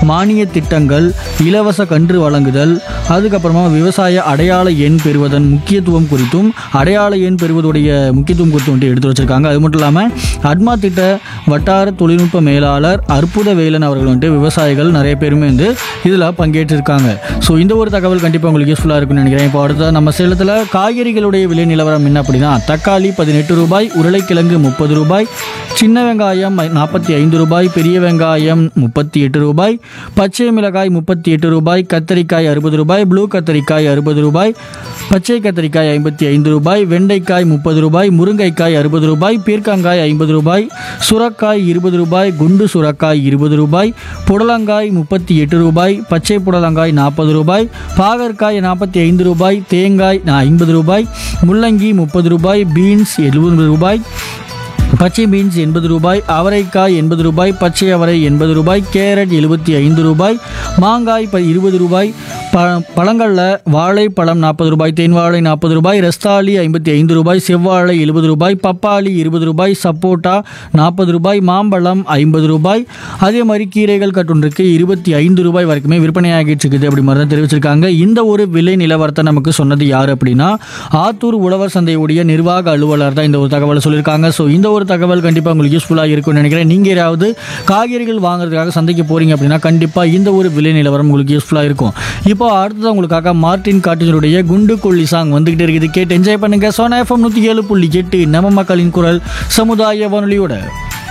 மானிய திட்டங்கள், இலவச கன்று வழங்குதல், அதுக்கப்புறமா விவசாய அடையாள எண் பெறுவதன் முக்கியத்துவம் குறித்தும் அடையாள எண் பெறுவதுடைய முக்கியத்துவம் குறித்தும் வந்துட்டு எடுத்து வச்சிருக்காங்க. அது மட்டும் இல்லாமல் அட்மா திட்ட வட்டார தொழில்நுட்ப மேலாளர் அற்புத வேலன் அவர்கள் வந்துட்டு விவசாயிகள் நிறைய பேருமே வந்து இதில் பங்கேற்றிருக்காங்க. ஸோ இந்த ஒரு தகவல் கண்டிப்பாக உங்களுக்கு யூஸ்ஃபுல்லாக இருக்கும்னு நினைக்கிறேன். இப்போ அடுத்த நம்ம சேலத்தில் காய்கறிகளுடைய விலை நிலவரம் என்ன அப்படின்னா, தக்காளி 18 ரூபாய், உருளைக்கிழங்கு 30 ரூபாய், சின்ன வெங்காயம் 45 ரூபாய், பெரிய வெங்காயம் 38 ரூபாய், பச்சை மிளகாய் 38 ரூபாய், கத்தரிக்காய் 60 ரூபாய், ப்ளூ கத்தரிக்காய் 60 ரூபாய், பச்சை கத்தரிக்காய் 55 ரூபாய், வெண்டைக்காய் 30 ரூபாய், முருங்கைக்காய் 60 ரூபாய், பீர்க்கங்காய் 50 ரூபாய், சுரக்காய் 20 ரூபாய், குண்டு சுரக்காய் 20 ரூபாய், புடலங்காய் 38 ரூபாய், பச்சை புடலங்காய் 40 ரூபாய், பாகற்காய் 45 ரூபாய், தேங்காய் 50 ரூபாய், முள்ளங்கி 30 ரூபாய், பீன்ஸ் 70 ரூபாய், பச்சை பீன்ஸ் 80 ரூபாய், அவரைக்காய் 80 ரூபாய், பச்சை அவரை 80 ரூபாய், கேரட் 75 ரூபாய், மாங்காய் 20 ரூபாய், பழங்களில் வாழைப்பழம் 40 ரூபாய், தேன்வாழை 40 ரூபாய், ரஸ்தாளி 55 ரூபாய், செவ்வாழை 70 ரூபாய், பப்பாளி 20 ரூபாய், சப்போட்டா 40 ரூபாய், மாம்பழம் 50 ரூபாய். அதே மாதிரி கீரைகள் கட்டுன்றிருக்கு 25 ரூபாய் வரைக்குமே விற்பனையாகிட்டு இருக்குது அப்படி மாதிரி தான் தெரிவிச்சிருக்காங்க. இந்த ஒரு விலை நிலவரத்தை நமக்கு சொன்னது யார் அப்படின்னா, ஆத்தூர் உழவர் சந்தையுடைய நிர்வாக அலுவலர் தான் இந்த ஒரு தகவலை சொல்லியிருக்காங்க. ஸோ இந்த ஒரு தகவல் கண்டிப்பாக உங்களுக்கு யூஸ்ஃபுல்லாக இருக்கும்னு நினைக்கிறேன். நீங்கள் யாராவது காய்கறிகள் வாங்குறதுக்காக சந்தைக்கு போகிறீங்க அப்படின்னா கண்டிப்பாக இந்த ஒரு விலை நிலவரம் உங்களுக்கு யூஸ்ஃபுல்லாக இருக்கும். இப்போ அடுத்தது உங்களுக்காக மார்டின் காட்டினுடைய குண்டு கொள்ளி சாங் வந்துகிட்டே இருக்குது. கேட்டு என்ஜாய் பண்ணுங்க. சோனா FM 107.8 நம்ம மக்களின் குரல் சமுதாய வானொலியோட.